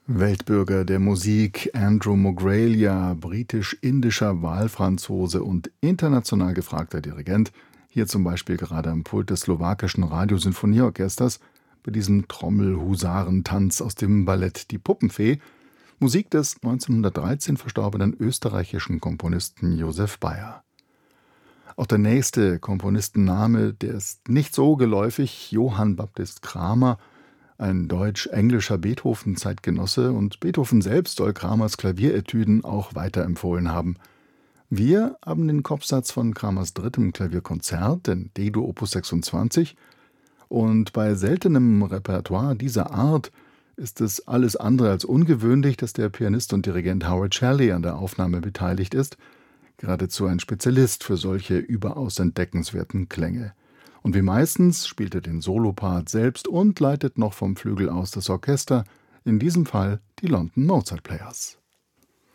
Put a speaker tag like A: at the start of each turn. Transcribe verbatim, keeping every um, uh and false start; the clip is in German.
A: Weltbürger der Musik Andrew Mogralia, britisch-indischer Wahlfranzose und international gefragter Dirigent, hier zum Beispiel gerade am Pult des slowakischen Radiosinfonieorchesters, bei diesem Trommel-Husarentanz aus dem Ballett Die Puppenfee, Musik des neunzehnhundertdreizehn verstorbenen österreichischen Komponisten Josef Bayer. Auch der nächste Komponistenname, der ist nicht so geläufig, Johann Baptist Cramer, ein deutsch-englischer Beethoven-Zeitgenosse, und Beethoven selbst soll Cramers Klavieretüden auch weiterempfohlen haben. Wir haben den Kopfsatz von Cramers drittem Klavierkonzert, den D-Dur Opus sechsundzwanzig, und bei seltenem Repertoire dieser Art ist es alles andere als ungewöhnlich, dass der Pianist und Dirigent Howard Shelley an der Aufnahme beteiligt ist, geradezu ein Spezialist für solche überaus entdeckenswerten Klänge. Und wie meistens spielt er den Solopart selbst und leitet noch vom Flügel aus das Orchester, in diesem Fall die London Mozart Players.